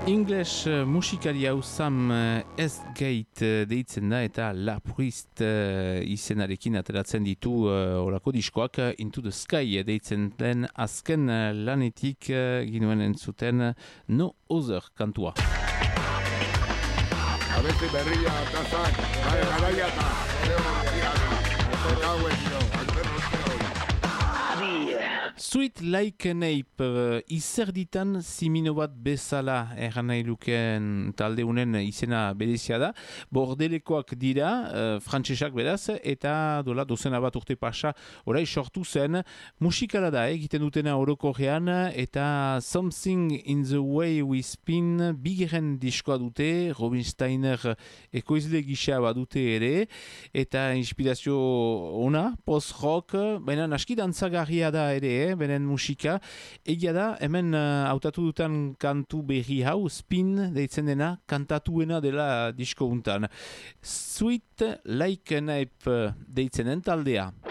English musikari hau Sam Esgate deitzen da eta La Purist izenarekin ateratzen ditu orako diskoak. Into the Sky deitzen den azken lanetik ginuen entzuten No Other kantua. Abesti berria tazak, garaia eta Sweet Like an Ape izerditan zimino bat bezala erran nahi lukeen talde unen izena berezia da. Bordelekoak dira, frantsesak beraz, eta dola dozena bat urte pasa orai sortu zen. Musikala da egiten dutena orokorrean eta Something in the Way We Spin bigeren diskoa dute, Robin Steiner ekoizle gisa badute ere, eta inspirazio ona, post-rock, baina naski dantzagarria da ere, beren musika. Egia da, hemen hautatu dutan kantu berri hau, Spin deitzen dena, kantatuena dela disko untan. Sweet Like an Ape deitzen den taldea.